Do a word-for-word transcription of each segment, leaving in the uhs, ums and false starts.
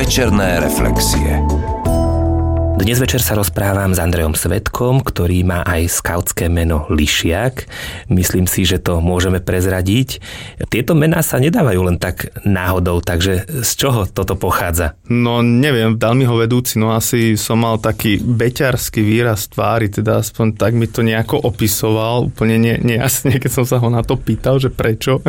Večerné reflexie. Dnes večer sa rozprávam s Andrejom Svetkom, ktorý má aj skautské meno Lišiak. Myslím si, že to môžeme prezradiť. Tieto mená sa nedávajú len tak náhodou, takže z čoho toto pochádza? No neviem, dal mi ho vedúci, no asi som mal taký beťarský výraz tvári, teda aspoň tak mi to nejako opisoval, úplne ne, nejasne, keď som sa ho na to pýtal, že prečo.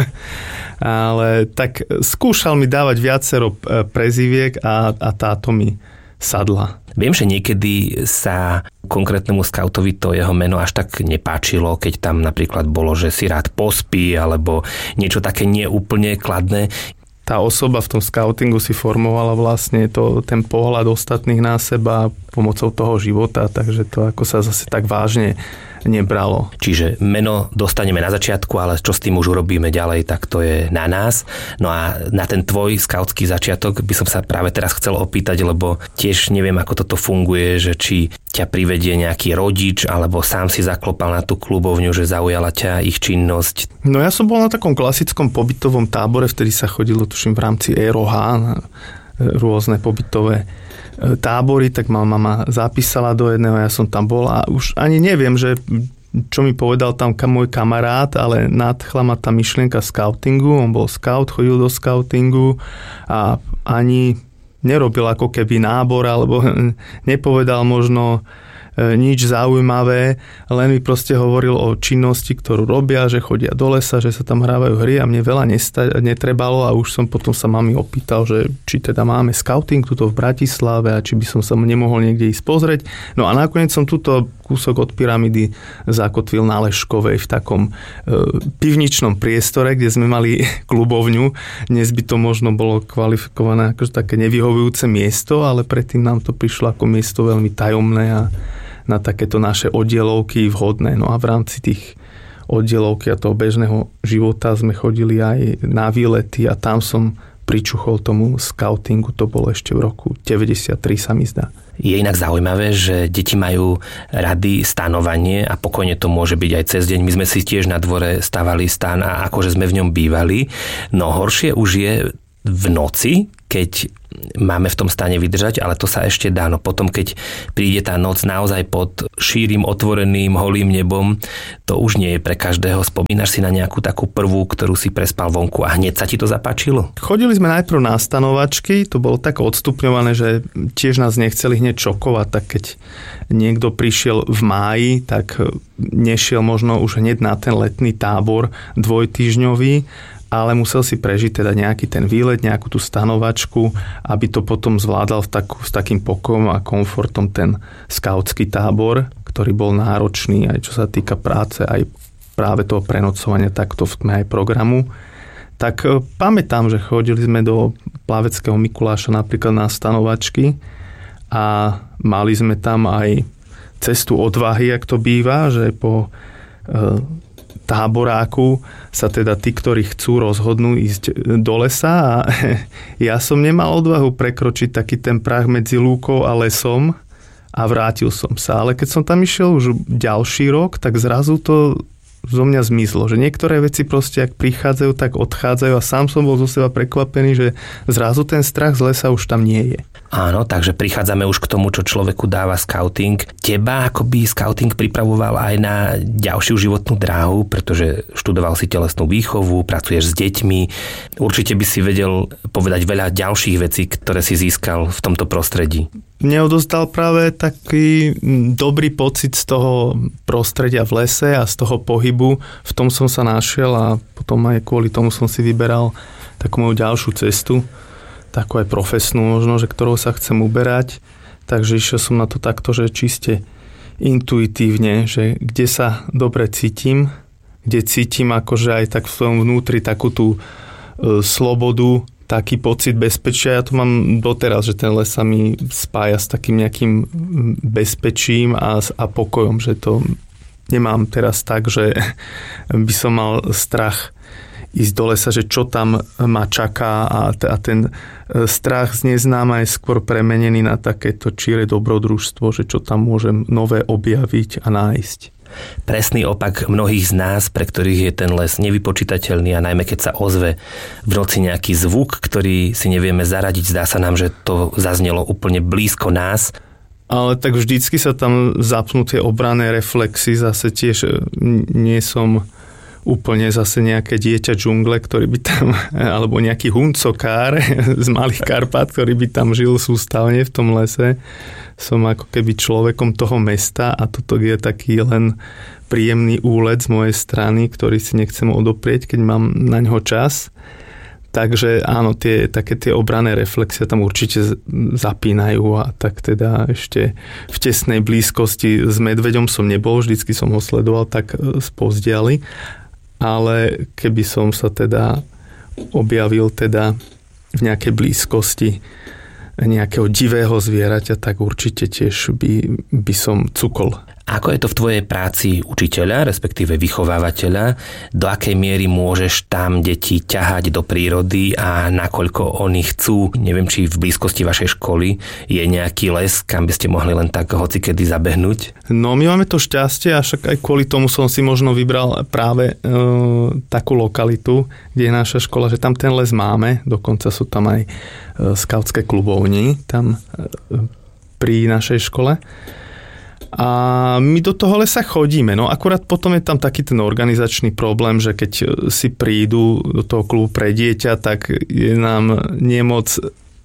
Ale tak skúšal mi dávať viacero prezýviek a, a táto mi sadla. Viem, že niekedy sa konkrétnemu skautovi to jeho meno až tak nepáčilo, keď tam napríklad bolo, že si rád pospí, alebo niečo také neúplne kladné. Tá osoba v tom skautingu si formovala vlastne to, ten pohľad ostatných na seba pomocou toho života, takže to ako sa zase tak vážne nebralo. Čiže meno dostaneme na začiatku, ale čo s tým už urobíme ďalej, tak to je na nás. No a na ten tvoj skautský začiatok by som sa práve teraz chcel opýtať, lebo tiež neviem, ako toto funguje, že či ťa privedie nejaký rodič, alebo sám si zaklopal na tú klubovňu, že zaujala ťa ich činnosť. No ja som bol na takom klasickom pobytovom tábore, vtedy sa chodilo, tuším, v rámci é er o há na rôzne pobytové tábory, tak ma mama zapísala do jedného, ja som tam bol a už ani neviem, že čo mi povedal tam môj kamarát, ale nadchla ma tá myšlienka skautingu, on bol skaut, chodil do skautingu a ani nerobil ako keby nábor, alebo nepovedal možno nič zaujímavé, len mi proste hovoril o činnosti, ktorú robia, že chodia do lesa, že sa tam hrávajú hry a mne veľa nesta- netrebalo a už som potom sa mami opýtal, že či teda máme skauting tuto v Bratislave a či by som sa nemohol niekde ísť pozrieť. No a nakoniec som tuto kúsok od pyramidy zakotvil na Leškovej v takom e, pivničnom priestore, kde sme mali klubovňu. Dnes by to možno bolo kvalifikované ako také nevyhovujúce miesto, ale predtým nám to prišlo ako miesto veľmi tajomné a na takéto naše oddielovky vhodné. No a v rámci tých oddielovky a toho bežného života sme chodili aj na výlety a tam som pričuchol tomu skautingu, to bolo ešte v roku deväťdesiattri sa mi zdá. Je inak zaujímavé, že deti majú rady stanovanie a pokojne to môže byť aj cez deň. My sme si tiež na dvore stavali stan a akože sme v ňom bývali. No horšie už je v noci, keď máme v tom stane vydržať, ale to sa ešte dá. No potom, keď príde tá noc naozaj pod šírim, otvoreným, holým nebom, to už nie je pre každého. Spomínaš si na nejakú takú prvú, ktorú si prespal vonku a hneď sa ti to zapáčilo? Chodili sme najprv na stanovačky, to bolo tak odstupňované, že tiež nás nechceli hneď šokovať, tak keď niekto prišiel v máji, tak nešiel možno už hneď na ten letný tábor dvojtýždňový, ale musel si prežiť teda nejaký ten výlet, nejakú tú stanovačku, aby to potom zvládal v takú, s takým pokojom a komfortom ten skautský tábor, ktorý bol náročný aj čo sa týka práce, aj práve toho prenocovania takto v tme aj programu. Tak pamätám, že chodili sme do Plaveckého Mikuláša napríklad na stanovačky a mali sme tam aj cestu odvahy, jak to býva, že po e, táboráku sa teda tí, ktorí chcú, rozhodnú ísť do lesa a ja som nemal odvahu prekročiť taký ten prah medzi lúkou a lesom a vrátil som sa. Ale keď som tam išiel už ďalší rok, tak zrazu to zo mňa zmizlo. Že niektoré veci proste, ak prichádzajú, tak odchádzajú a sám som bol zo seba prekvapený, že zrazu ten strach z lesa už tam nie je. Áno, takže prichádzame už k tomu, čo človeku dáva skauting. Teba akoby skauting pripravoval aj na ďalšiu životnú dráhu, pretože študoval si telesnú výchovu, pracuješ s deťmi. Určite by si vedel povedať veľa ďalších vecí, ktoré si získal v tomto prostredí. Mne odostal práve taký dobrý pocit z toho prostredia v lese a z toho pohybu. V tom som sa našiel a potom aj kvôli tomu som si vyberal takú moju ďalšiu cestu, takú aj profesnú možno, že ktorou sa chcem uberať. Takže išiel som na to takto, že čiste intuitívne, že kde sa dobre cítim, kde cítim akože aj tak v svojom vnútri takú tú e, slobodu, taký pocit bezpečia. Ja to mám doteraz, že ten les sa mi spája s takým nejakým bezpečím a, a pokojom, že to nemám teraz tak, že by som mal strach ísť do lesa, že čo tam ma čaká a, t- a ten strach z neznáma je skôr premenený na takéto číre dobrodružstvo, že čo tam môžem nové objaviť a nájsť. Presný opak mnohých z nás, pre ktorých je ten les nevypočítateľný a najmä keď sa ozve v noci nejaký zvuk, ktorý si nevieme zaradiť, zdá sa nám, že to zaznelo úplne blízko nás. Ale tak vždycky sa tam zapnú tie obranné reflexy, zase tiež nie som úplne zase nejaké dieťa džungle, ktorý by tam, alebo nejaký huncokár z Malých Karpát, ktorý by tam žil sústavne v tom lese. Som ako keby človekom toho mesta a toto je taký len príjemný úlet z mojej strany, ktorý si nechcem odoprieť, keď mám na ňo čas. Takže áno, tie, také tie obranné reflexie tam určite zapínajú a tak teda ešte v tesnej blízkosti s medveďom som nebol, vždycky som ho sledoval tak spozdiali. Ale keby som sa teda objavil teda v nejakej blízkosti nejakého divého zvieraťa, tak určite tiež by, by som cukol. Ako je to v tvojej práci učiteľa, respektíve vychovávateľa? Do akej miery môžeš tam deti ťahať do prírody a nakoľko oni chcú? Neviem, či v blízkosti vašej školy je nejaký les, kam by ste mohli len tak hocikedy zabehnúť? No my máme to šťastie a však aj kvôli tomu som si možno vybral práve e, takú lokalitu, kde je naša škola, že tam ten les máme. Dokonca sú tam aj e, skautské klubovni tam e, pri našej škole. A my do toho lesa chodíme, no akurát potom je tam taký ten organizačný problém, že keď si prídu do toho klubu pre dieťa, tak je nám nemoc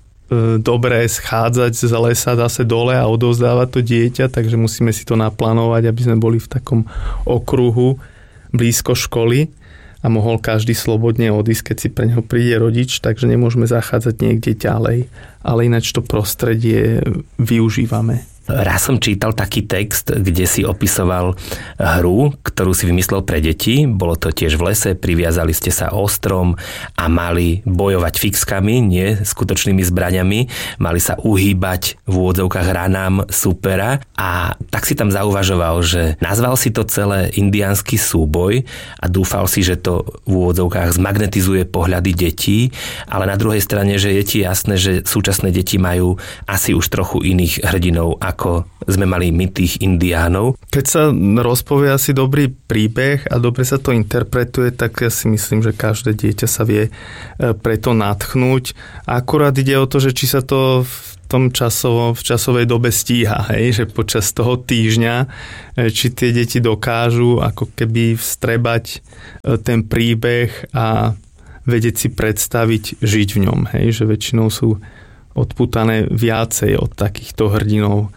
dobré schádzať z lesa zase dole a odovzdávať to dieťa, takže musíme si to naplánovať, aby sme boli v takom okruhu blízko školy a mohol každý slobodne odísť, keď si pre neho príde rodič, takže nemôžeme zachádzať niekde ďalej, ale ináč to prostredie využívame. Raz som čítal taký text, kde si opisoval hru, ktorú si vymyslel pre deti. Bolo to tiež v lese, priviazali ste sa ostrom a mali bojovať fixkami, nie skutočnými zbraňami. Mali sa uhýbať v úvodzovkách ranám supera a tak si tam zauvažoval, že nazval si to celé indiánsky súboj a dúfal si, že to v úvodzovkách zmagnetizuje pohľady detí, ale na druhej strane, že je ti jasné, že súčasné deti majú asi už trochu iných hrdinov ako sme mali my tých indiánov. Keď sa rozpovie asi dobrý príbeh a dobre sa to interpretuje, tak ja si myslím, že každé dieťa sa vie preto nadchnúť. Akurát ide o to, že či sa to v tom časovo, v časovej dobe stíha, hej? Že počas toho týždňa, či tie deti dokážu ako keby vstrebať ten príbeh a vedieť si predstaviť žiť v ňom. Hej? Že väčšinou sú odputané viacej od takýchto hrdinov,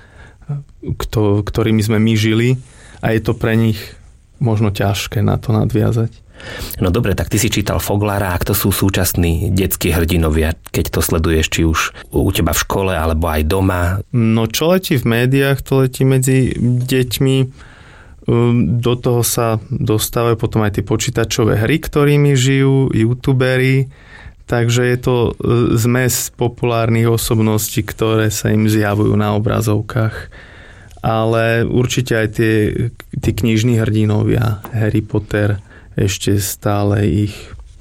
kto, ktorými sme my žili a je to pre nich možno ťažké na to nadviazať. No dobre, tak ty si čítal Foglara, a kto sú súčasní detskí hrdinovia, keď to sleduješ, či už u teba v škole, alebo aj doma? No čo letí v médiách, to letí medzi deťmi. Do toho sa dostávajú potom aj tie počítačové hry, ktorými žijú, youtuberi. Takže je to zmes populárnych osobností, ktoré sa im zjavujú na obrazovkách. Ale určite aj tie, tie knižní hrdinovia, Harry Potter, ešte stále ich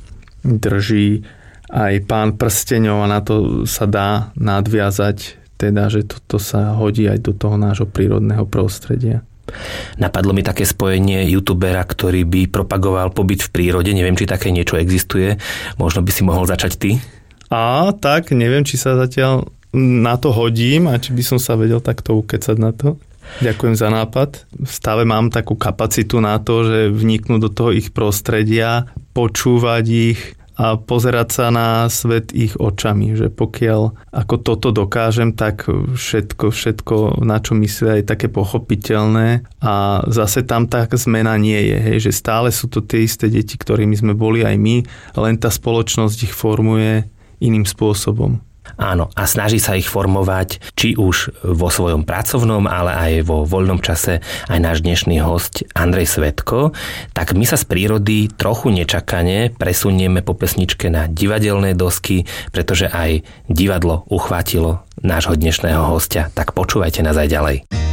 drží. Aj Pán prsteňov a na to sa dá nadviazať, teda, že toto sa hodí aj do toho nášho prírodného prostredia. Napadlo mi také spojenie youtubera, ktorý by propagoval pobyt v prírode. Neviem, či také niečo existuje. Možno by si mohol začať ty? A tak, neviem, či sa zatiaľ na to hodím a či by som sa vedel takto ukecať na to. Ďakujem za nápad. V stave mám takú kapacitu na to, že vniknú do toho ich prostredia, počúvať ich a pozerať sa na svet ich očami, že pokiaľ ako toto dokážem, tak všetko, všetko na čo myslia je také pochopiteľné a zase tam tá zmena nie je, hej, že stále sú to tie isté deti, ktorými sme boli aj my, len tá spoločnosť ich formuje iným spôsobom. Áno, a snaží sa ich formovať, či už vo svojom pracovnom, ale aj vo voľnom čase aj náš dnešný hosť Andrej Svetko. Tak my sa z prírody trochu nečakane presunieme po pesničke na divadelné dosky, pretože aj divadlo uchvátilo nášho dnešného hostia. Tak počúvajte nás aj ďalej.